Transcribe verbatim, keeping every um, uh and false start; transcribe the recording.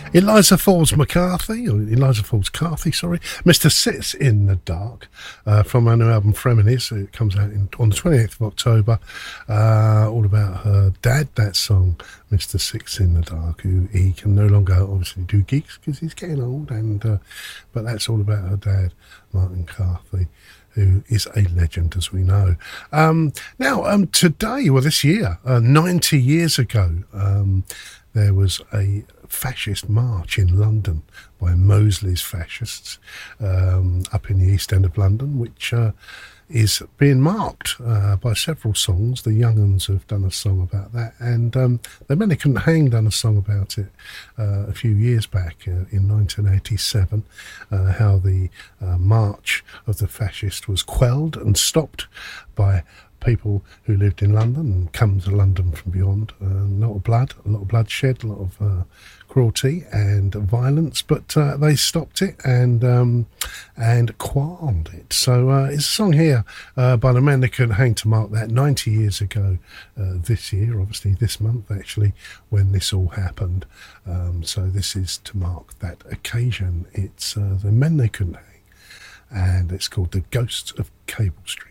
Eliza Falls McCarthy, or Eliza Falls Carthy, sorry. Mister Sits in the Dark, uh, from our new album Freminist. It comes out in, on the twenty-eighth of October. Uh, all about her dad, that song, Mister Sits in the Dark, who he can no longer obviously do gigs because he's getting old, and uh, but that's all about her dad, Martin Carthy, who is a legend, as we know. Um, now, um, today, well, this year, uh, ninety years ago, um, there was a fascist march in London by Mosley's fascists um, up in the East End of London, which uh, is being marked uh, by several songs. The Young Uns have done a song about that, and um, the Men Who Couldn't Hang done a song about it uh, a few years back uh, in nineteen eighty-seven, uh, how the uh, march of the fascists was quelled and stopped by people who lived in London and come to London from beyond. Uh, a lot of blood, a lot of bloodshed, a lot of uh, cruelty and violence, but uh, they stopped it and um, and quelled it. So uh, it's a song here uh, by the Men That Couldn't Hang to mark that ninety years ago uh, this year, obviously this month actually, when this all happened. Um, so this is to mark that occasion. It's uh, the Men They Couldn't Hang, and it's called The Ghosts of Cable Street.